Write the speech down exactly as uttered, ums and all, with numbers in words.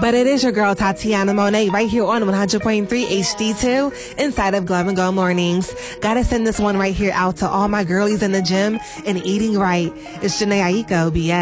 But it is your girl, Tatiana Monet, right here on one hundred point three H D two inside of Glove and Go Mornings. Gotta send this one right here out to all my girlies in the gym and eating right. It's Janae Aiko, B S.